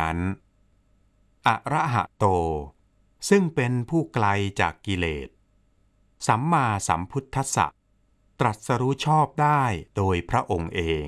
นั้นอระหะโตซึ่งเป็นผู้ไกลจากกิเลสสัมมาสัมพุทธัสสะตรัสรู้ชอบได้โดยพระองค์เอง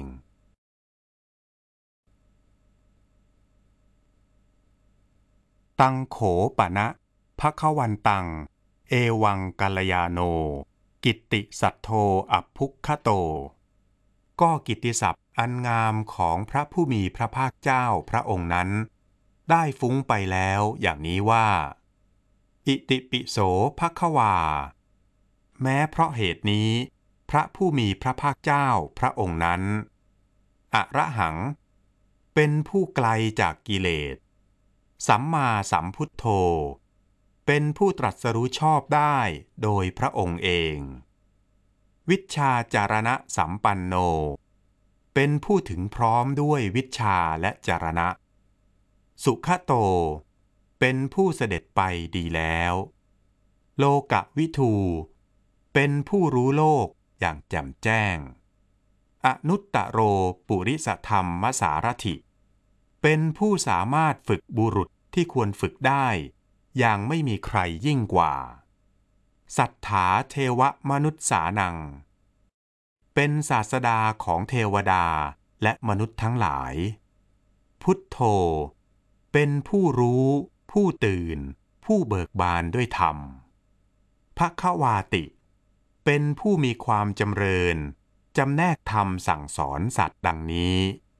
ตังโขปะนะภคะวันตังเอวังกัลยาโนกิตติสัทโธอัพพุคคะโตก็กิตติศัพท์อันงามของพระผู้มีพระภาคเจ้าพระองค์นั้นได้ฟุ้งไปแล้วอย่างนี้ว่าอิติปิโสภควาแม้เพราะเหตุนี้พระผู้มีพระภาคเจ้าพระองค์นั้นอระหังเป็นผู้ไกลจากกิเลสสัมมาสัมพุทโธเป็นผู้ตรัสรู้ชอบได้โดยพระองค์เองวิชชาจารณะสัมปันโนเป็นผู้ถึงพร้อมด้วยวิชชาและจารณะสุขโตเป็นผู้เสด็จไปดีแล้วโลกวิทูเป็นผู้รู้โลกอย่างแจ่มแจ้งอนุตตโรปุริสธรรมสารถิเป็นผู้สามารถฝึกบุรุษที่ควรฝึกได้อย่างไม่มีใครยิ่งกว่าสัทธาเทวมนุษย์สานังเป็นศาสดาของเทวดาและมนุษย์ทั้งหลายพุทโธเป็นผู้รู้ผู้ตื่นผู้เบิกบานด้วยธรรมภควาติเป็นผู้มีความจำเริญจำแนกธรรมสั่งสอนสัตว์ดังนี้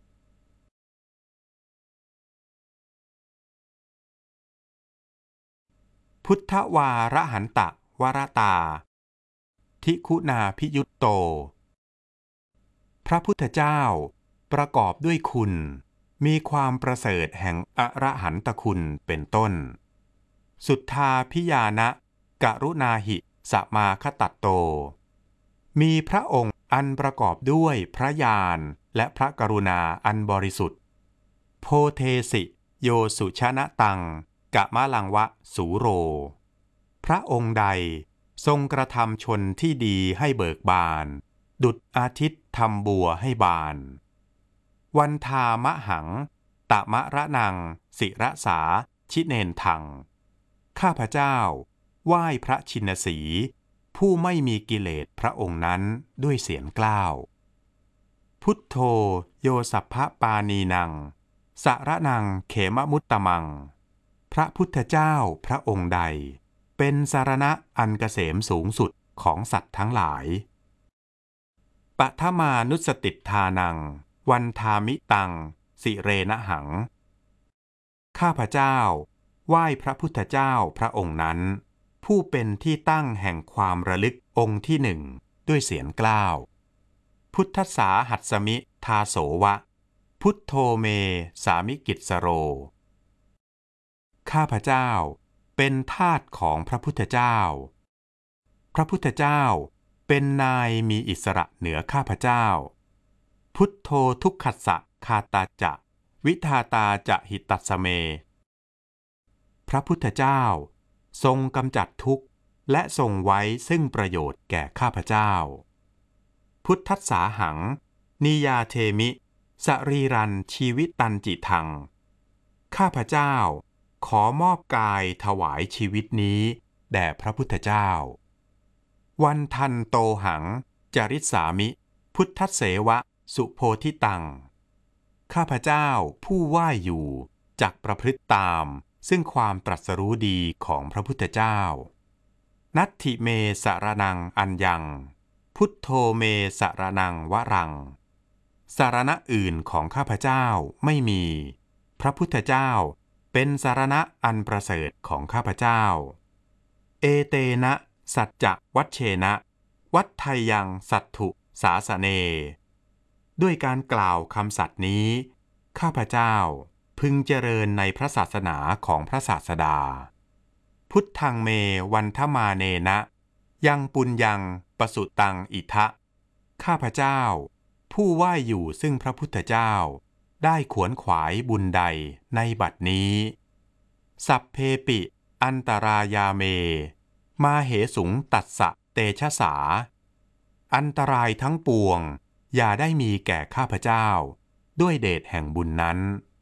พุทธวาระหันตะวรตาทิคุณาภิยุตโตพระพุทธเจ้าประกอบด้วยคุณมีความประเสริฐแห่งอรหันตคุณเป็นต้นสุทธาพิยานะกรุณาหิสมาคตัตโตมีพระองค์อันประกอบด้วยพระญาณและพระกรุณาอันบริสุทธิ์โพเทสิโยสุชนะตังกะมะลังวะสูโรพระองค์ใดทรงกระทำชนที่ดีให้เบิกบานดุจอาทิตย์ทำบัวให้บานวันทามะหังตะมะระนังศิระสาชิเนนทังข้าพเจ้าไหว้พระชินสีผู้ไม่มีกิเลสพระองค์นั้นด้วยเสียงกล้าวพุทโธโยสัพพปานีนังสระนังเขมมุตตมังพระพุทธเจ้าพระองค์ใดเป็นสรณะอันเกษมสูงสุดของสัตว์ทั้งหลายปฐมานุสติทานังวันทามิตังสิเรนะหังข้าพเจ้าไหว้พระพุทธเจ้าพระองค์นั้นผู้เป็นที่ตั้งแห่งความระลึกองค์ที่หนึ่งด้วยเสียงกล้าวพุทธสาหัสสมิทาโสวะพุทโธเมสามิกิจสโรข้าพเจ้าเป็นทาสของพระพุทธเจ้าพระพุทธเจ้าเป็นนายมีอิสระเหนือข้าพเจ้าพุทโธทุกขัสสะคาตาจะวิทาตาจะหิตัสสเมพระพุทธเจ้าทรงกำจัดทุกข์และทรงไว้ซึ่งประโยชน์แก่ข้าพเจ้าพุทธัสสาหังนิยาเทมิสรีรันชีวิตันจิทังข้าพเจ้าขอมอบกายถวายชีวิตนี้แด่พระพุทธเจ้าวันทันโตหังจริสามิพุทธเสวะสุโพธิตังข้าพเจ้าผู้ไหว้อยู่จักประพฤติตามซึ่งความตรัสรู้ดีของพระพุทธเจ้านัตถิเมสรนังอัญญังพุทโธเมสรนังวรังสารณะอื่นของข้าพเจ้าไม่มีพระพุทธเจ้าเป็นสารณะอันประเสริฐของข้าพเจ้าเอเตนะสัจจะวัชเชนะวัฏไทยังสัตถุสาสเนด้วยการกล่าวคำสัตย์นี้ข้าพเจ้าพึงเจริญในพระศาสนาของพระศาสดาพุทธังเมวันทมาเนนะยังปุญญังปสุตังอิทะข้าพเจ้าผู้ไหว้อยู่ซึ่งพระพุทธเจ้าได้ขวนขวายบุญใดในบัดนี้สัพเพปิอันตรายาเมมาเหสุงตัสสะเตชะสาอันตรายทั้งปวงอย่าได้มีแก่ข้าพเจ้าด้วยเดชแห่งบุญนั้น